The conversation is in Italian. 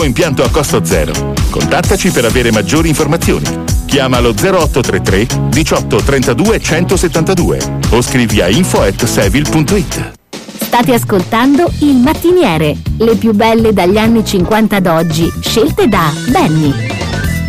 Impianto a costo zero. Contattaci per avere maggiori informazioni. Chiama lo 0833 18 32 172 o scrivi a info@sevil.it. State ascoltando Il Mattiniere, le più belle dagli anni 50 ad oggi, scelte da Benny.